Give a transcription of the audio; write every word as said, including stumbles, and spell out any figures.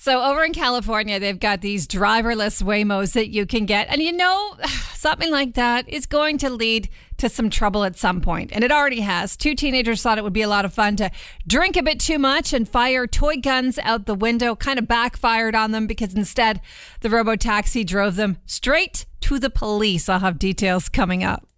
So over in California, they've got these driverless Waymos that you can get. And you know, something like that is going to lead to some trouble at some point. And it already has. Two teenagers thought it would be a lot of fun to drink a bit too much and fire toy guns out the window. Kind of backfired on them because instead the robo-taxi drove them straight to the police. I'll have details coming up.